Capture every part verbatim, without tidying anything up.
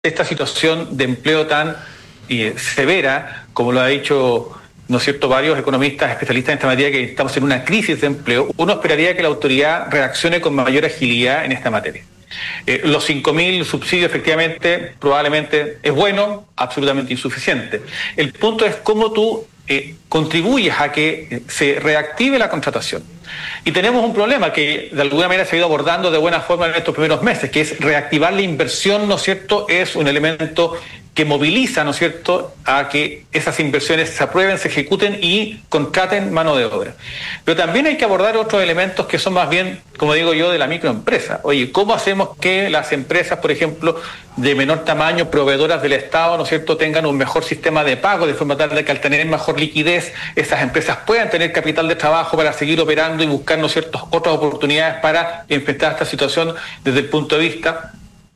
esta situación de empleo tan eh, severa, como lo ha dicho, ¿no es cierto?, varios economistas especialistas en esta materia, que estamos en una crisis de empleo, uno esperaría que la autoridad reaccione con mayor agilidad en esta materia. Eh, los cinco mil subsidios efectivamente probablemente es bueno, absolutamente insuficiente. El punto es cómo tú eh, contribuyes a que se reactive la contratación. Y tenemos un problema que de alguna manera se ha ido abordando de buena forma en estos primeros meses, que es reactivar la inversión, ¿no es cierto?, es un elemento que moviliza, ¿no es cierto?, a que esas inversiones se aprueben, se ejecuten y contraten mano de obra. Pero también hay que abordar otros elementos que son más bien, como digo yo, de la microempresa. Oye, ¿cómo hacemos que las empresas, por ejemplo, de menor tamaño, proveedoras del Estado, ¿no es cierto?, tengan un mejor sistema de pago, de forma tal de que al tener mejor liquidez, esas empresas puedan tener capital de trabajo para seguir operando y buscar, ¿no es cierto?, otras oportunidades para enfrentar esta situación desde el punto de vista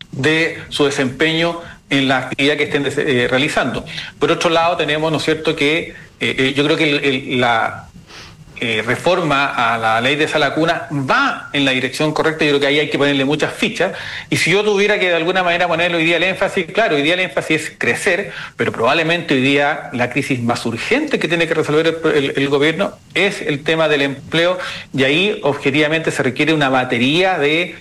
de su desempeño en la actividad que estén eh, realizando. Por otro lado, tenemos, ¿no es cierto?, que eh, yo creo que el, el, la eh, reforma a la ley de sala cuna va en la dirección correcta. Yo creo que ahí hay que ponerle muchas fichas. Y si yo tuviera que de alguna manera ponerle hoy día el énfasis, claro, hoy día el énfasis es crecer, pero probablemente hoy día la crisis más urgente que tiene que resolver el, el, el gobierno es el tema del empleo, y ahí objetivamente se requiere una batería de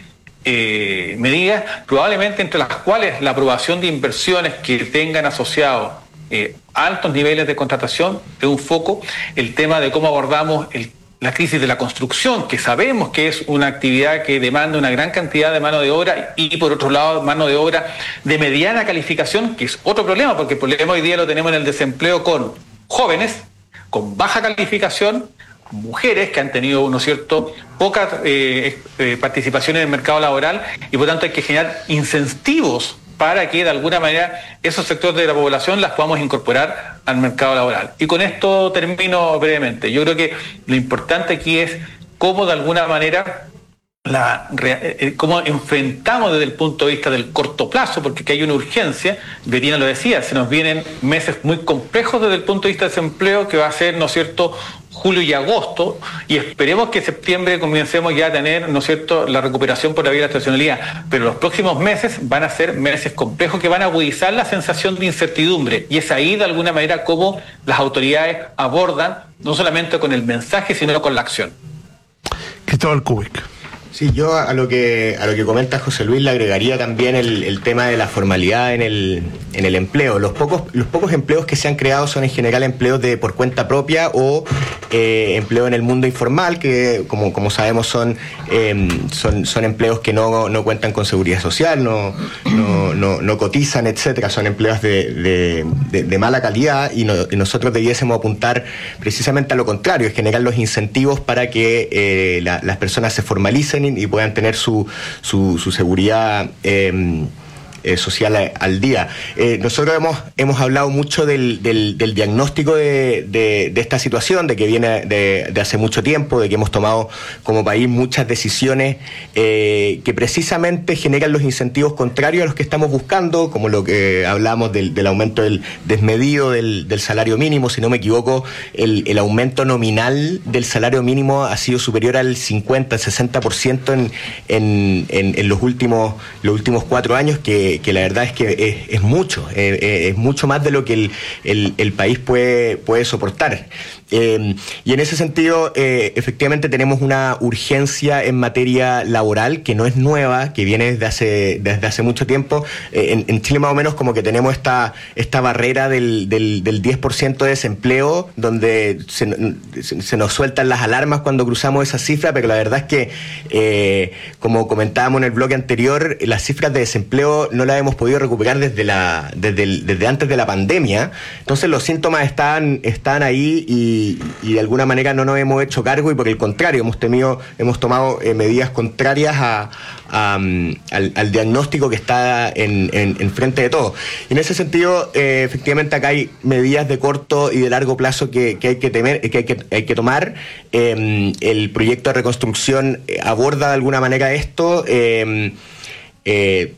Eh, medidas, probablemente entre las cuales la aprobación de inversiones que tengan asociados eh, altos niveles de contratación es un foco, el tema de cómo abordamos el, la crisis de la construcción, que sabemos que es una actividad que demanda una gran cantidad de mano de obra, y por otro lado mano de obra de mediana calificación, que es otro problema, porque el problema hoy día lo tenemos en el desempleo con jóvenes, con baja calificación, mujeres que han tenido, ¿no es cierto?, poca eh, eh, participación en el mercado laboral, y por tanto hay que generar incentivos para que de alguna manera esos sectores de la población las podamos incorporar al mercado laboral. Y con esto termino brevemente. Yo creo que lo importante aquí es cómo de alguna manera la, eh, cómo enfrentamos desde el punto de vista del corto plazo, porque aquí hay una urgencia. Betina lo decía, se nos vienen meses muy complejos desde el punto de vista del desempleo, que va a ser, ¿no es cierto?, julio y agosto, y esperemos que en septiembre comencemos ya a tener, ¿no es cierto?, la recuperación por la vía de la estacionalidad. Pero los próximos meses van a ser meses complejos que van a agudizar la sensación de incertidumbre, y es ahí de alguna manera como las autoridades abordan, no solamente con el mensaje, sino con la acción. Cristóbal Kubik. Sí, yo a lo que a lo que comenta José Luis le agregaría también el, el tema de la formalidad en el en el empleo. Los pocos los pocos empleos que se han creado son en general empleos de por cuenta propia o eh, empleo en el mundo informal, que como como sabemos son eh, son son empleos que no no cuentan con seguridad social, no no no, no cotizan, etcétera. Son empleos de de, de, de mala calidad, y, no, y nosotros debiésemos apuntar precisamente a lo contrario, es generar los incentivos para que eh, la, las personas se formalicen y puedan tener su, su, su seguridad eh, eh, social a, al día. Eh, nosotros hemos, hemos hablado mucho del, del, del diagnóstico de, de, de esta situación, de que viene de, de hace mucho tiempo, de que hemos tomado como país muchas decisiones eh, que precisamente generan los incentivos contrarios a los que estamos buscando, como lo que hablamos del, del aumento del desmedido del, del salario mínimo. Si no me equivoco, el, el aumento nominal del salario mínimo ha sido superior al cincuenta, sesenta por ciento en, en, en, en los últimos, los últimos cuatro años, que que la verdad es que es, es mucho, eh, es mucho más de lo que el, el, el país puede, puede soportar. Eh, y en ese sentido, eh, efectivamente tenemos una urgencia en materia laboral que no es nueva, que viene desde hace, desde hace mucho tiempo. Eh, en, en Chile más o menos como que tenemos esta, esta barrera del, del, del diez por ciento de desempleo, donde se, se, se nos sueltan las alarmas cuando cruzamos esa cifra, pero la verdad es que, eh, como comentábamos en el bloque anterior, las cifras de desempleo no las hemos podido recuperar desde, la, desde, el, desde antes de la pandemia. Entonces los síntomas están, están ahí, y Y, y de alguna manera no nos hemos hecho cargo, y por el contrario hemos tenido, hemos tomado eh, medidas contrarias a, a, um, al, al diagnóstico que está en, en, en frente de todos. Y en ese sentido, eh, efectivamente acá hay medidas de corto y de largo plazo que, que hay que temer, que hay que, hay que tomar. Eh, el proyecto de reconstrucción aborda de alguna manera esto. Eh, eh,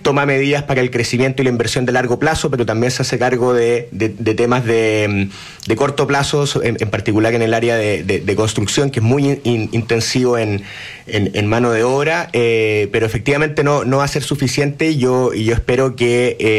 toma medidas para el crecimiento y la inversión de largo plazo, pero también se hace cargo de, de, de temas de, de corto plazo, en, en particular en el área de, de, de construcción, que es muy in, intensivo en, en, en mano de obra, eh, pero efectivamente no, no va a ser suficiente y yo, y yo espero que... Eh,